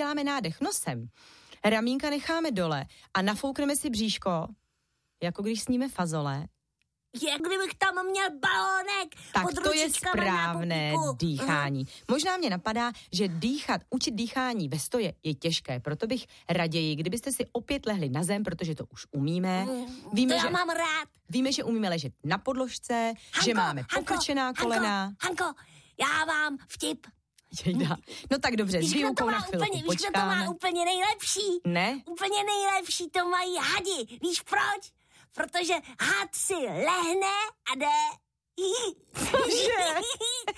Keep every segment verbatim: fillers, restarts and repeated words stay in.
uděláme nádech nosem, ramínka necháme dole a nafoukneme si bříško, jako když sníme fazole. Jak kdybych tam měl balónek. Tak to je správné dýchání. Uh-huh. Možná mě napadá, že dýchat, učit dýchání ve stoje je těžké, proto bych raději, kdybyste si opět lehli na zem, protože to už umíme. Víme, to já že, mám rád. Víme, že umíme ležet na podložce, Hanko, že máme pokrčená Hanko, kolena. Hanko, Hanko, já mám vtip. Jejda. No tak dobře, s výukou na chvilku úplně, počkáme. Víš, kdo to má úplně nejlepší? Ne? Úplně nejlepší to mají hadi. Víš proč? Protože had si lehne a jde. Cože?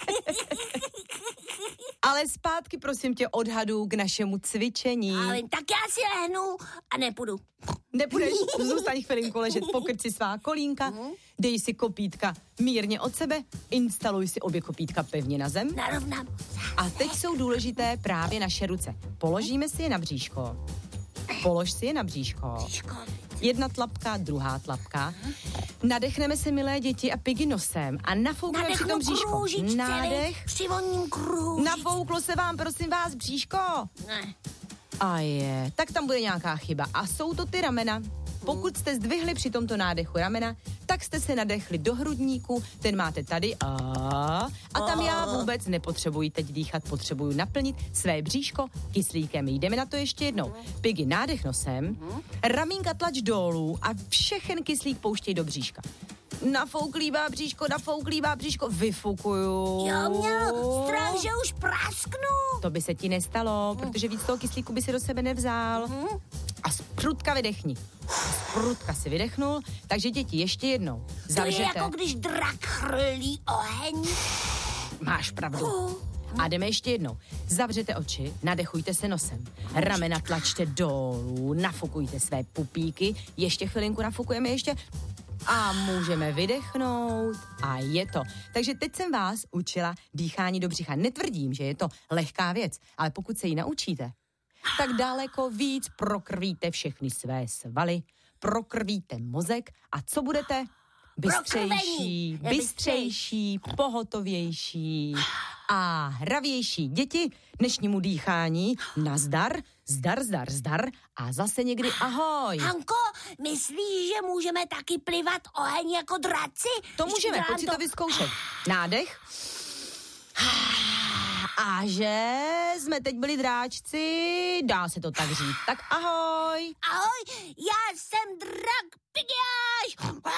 Ale zpátky, prosím tě, od hadů k našemu cvičení. Ale tak já si lehnu a nepůjdu. Nepůjdeš, zůstaň chvilinku ležet, pokrč si svá kolínka, dej si kopítka mírně od sebe, instaluj si obě kopítka pevně na zem. Narovnám. A teď jsou důležité právě naše ruce. Položíme si je na bříško. Polož si je na bříško. Jedna tlapka, druhá tlapka. Nadechneme se, milé děti, a Piggy nosem a nafoukneme při tom bříško. Nádech. Přivoním kružičce. Nafouklo se vám, prosím vás, bříško? Ne. A je, tak tam bude nějaká chyba. A jsou to ty ramena. Pokud jste zdvihli při tomto nádechu ramena, tak jste se nadechli do hrudníku, ten máte tady a, a tam já vůbec nepotřebuji teď dýchat, potřebuju naplnit své bříško kyslíkem. Jdeme na to ještě jednou. Piggy, nádech nosem, ramínka tlač dolů a všechen kyslík pouštěj do bříška. Nafouklívá bříško, nafouklívá bříško, vyfukuju. Já měl strach, že už prasknu. To by se ti nestalo, protože víc toho kyslíku by si do sebe nevzal. A z prutka vydechni. Z prutka si vydechnul, takže děti, ještě jednou. Zavřete. To je jako když drak chrlí oheň. Máš pravdu. A jdeme ještě jednou. Zavřete oči, nadechujte se nosem. Ramena tlačte dolů, nafukujte své pupíky. Ještě chvilinku nafukujeme, ještě... A můžeme vydechnout a je to. Takže teď jsem vás učila dýchání do břicha. Netvrdím, že je to lehká věc, ale pokud se ji naučíte, tak daleko víc prokrvíte všechny své svaly, prokrvíte mozek a co budete? Bystřejší, bystřejší, pohotovější a hravější. Děti, dnešnímu dýchání nazdar, zdar, zdar, zdar a zase někdy ahoj. Hanko, myslíš, že můžeme taky plivat oheň jako draci? To můžeme, pojď si to vyzkoušet. Nádech. A že jsme teď byli dráčci, dá se to tak říct. Tak ahoj. Ahoj, já jsem drak Piggy.